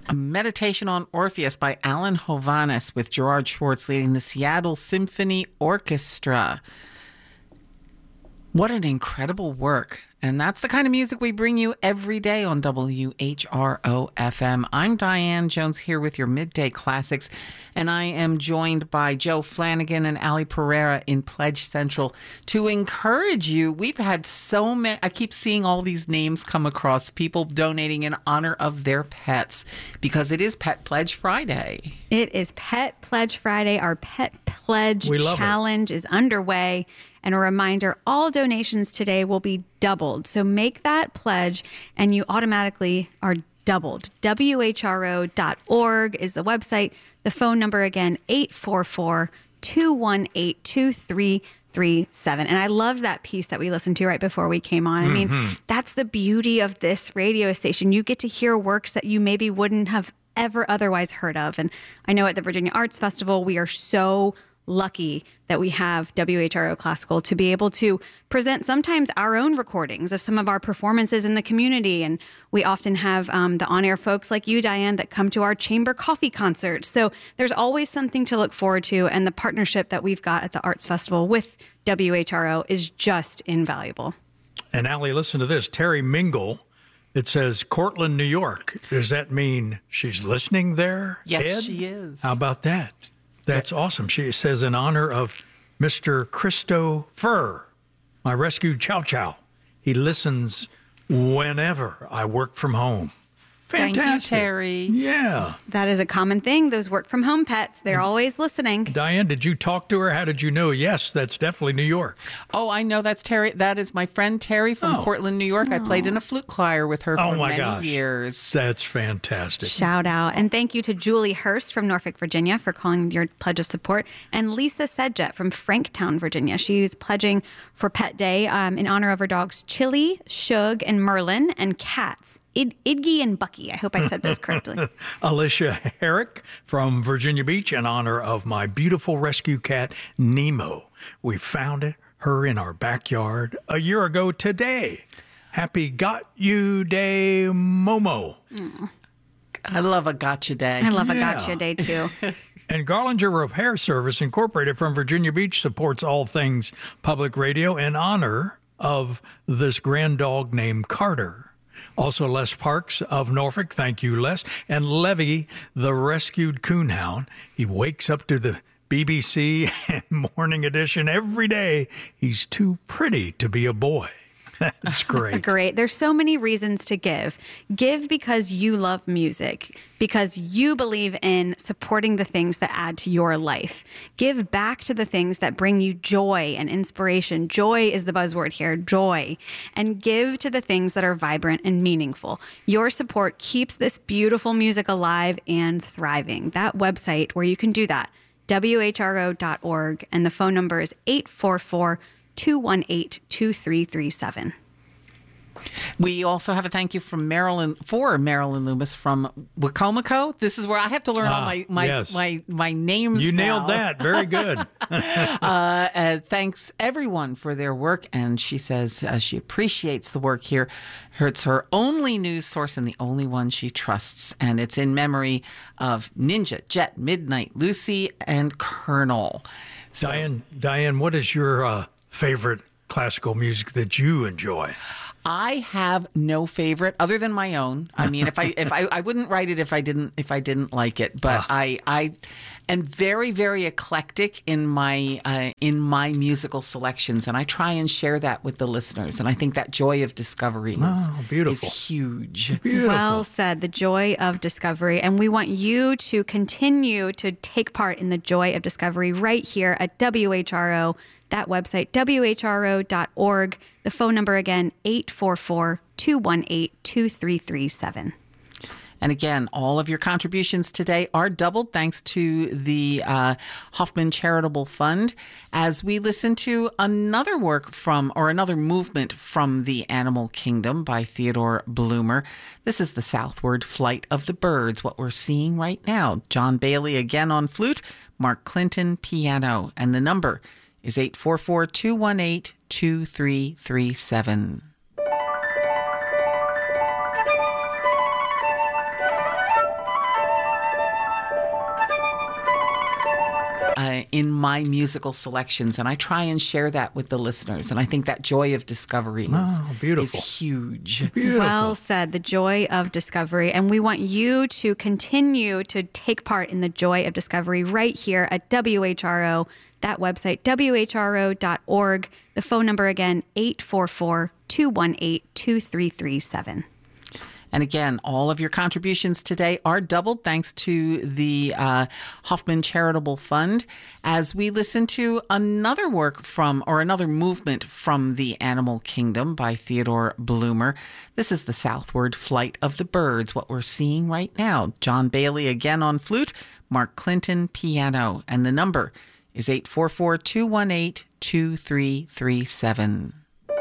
A Meditation on Orpheus by Alan Hovhaness with Gerard Schwartz leading the Seattle Symphony Orchestra. What an incredible work. And that's the kind of music we bring you every day on WHRO-FM. I'm Diane Jones here with your Midday Classics, and I am joined by Joe Flanagan and Ali Pereira in Pledge Central to encourage you. We've had so many, I keep seeing all these names come across, people donating in honor of their pets, because it is Pet Pledge Friday. It is Pet Pledge Friday. Our Pet Pledge Challenge is underway. And a reminder, all donations today will be doubled. So make that pledge and you automatically are doubled. WHRO.org is the website. The phone number again, 844-218-2337. And I loved that piece that we listened to right before we came on. I mean, that's the beauty of this radio station. You get to hear works that you maybe wouldn't have ever otherwise heard of. And I know at the Virginia Arts Festival, we are so lucky that we have WHRO Classical to be able to present sometimes our own recordings of some of our performances in the community. And we often have the on-air folks like you, Diane, that come to our chamber coffee concerts. So there's always something to look forward to. And the partnership that we've got at the Arts Festival with WHRO is just invaluable. And Ali, listen to this. Terry Mingle, it says Cortland, New York. Does that mean she's listening there? Yes, Ed? she is. How about that? That's awesome. She says, in honor of Mr. Christopher, my rescued Chow Chow. He listens whenever I work from home. Fantastic. Thank you, Terry. Yeah. That is a common thing. Those work from home pets, they're always listening. Diane, did you talk to her? How did you know? Yes, that's definitely New York. Oh, I know that's Terry. That is my friend Terry from Portland, New York. I played in a flute choir with her for many years. That's fantastic. Shout out. And thank you to Julie Hurst from Norfolk, Virginia for calling your pledge of support. And Lisa Sedjet from Franktown, Virginia. She's pledging for Pet Day in honor of her dogs Chili, Shug, and Merlin, and cats. Idgy and Bucky. I hope I said those correctly. Alicia Herrick from Virginia Beach in honor of my beautiful rescue cat, Nemo. We found her in our backyard a year ago today. Happy Got You Day, Momo. I love a gotcha day. I love a gotcha day, too. And Garlinger Repair Service Incorporated from Virginia Beach supports all things public radio in honor of this grand dog named Carter. Also, Les Parks of Norfolk, thank you, Les. And Levy, the rescued coonhound. He wakes up to the BBC and Morning Edition every day. He's too pretty to be a boy. That's great. That's great. There's so many reasons to give. Give because you love music, because you believe in supporting the things that add to your life. Give back to the things that bring you joy and inspiration. Joy is the buzzword here, joy. And give to the things that are vibrant and meaningful. Your support keeps this beautiful music alive and thriving. That website where you can do that, WHRO.org, and the phone number is 844-218-2337. We also have a thank you from Marilyn Loomis from Wicomico. This is where I have to learn all my names. You now. nailed that. Very good. Thanks everyone for their work, and she says she appreciates the work here. It's her only news source and the only one she trusts, and it's in memory of Ninja, Jet, Midnight, Lucy, and Colonel. Diane, what is your favorite classical music that you enjoy? I have no favorite other than my own. I mean, if I wouldn't write it if I didn't like it. But I am very, very eclectic in my musical selections, and I try and share that with the listeners. And I think that joy of discovery is huge. Beautiful. Well said. The joy of discovery, and we want you to continue to take part in the joy of discovery right here at WHRO. That website, WHRO.org. The phone number again, 844-218-2337. And again, all of your contributions today are doubled thanks to the Hoffman Charitable Fund as we listen to another movement from the Animal Kingdom by Theodore Bloomer. This is the Southward Flight of the Birds, what we're seeing right now. John Bailey again on flute, Mark Clinton piano, and the number is 844-218-2337. in my musical selections, and I try and share that with the listeners. And I think that joy of discovery is huge. Beautiful. Well said, the joy of discovery. And we want you to continue to take part in the joy of discovery right here at WHRO. That website, WHRO.org. The phone number again, 844-218-2337. And again, all of your contributions today are doubled thanks to the Hoffman Charitable Fund as we listen to another work another movement from the Animal Kingdom by Theodore Bloomer. This is the Southward Flight of the Birds, what we're seeing right now. John Bailey again on flute, Mark Clinton piano, and the number is 844-218-2337.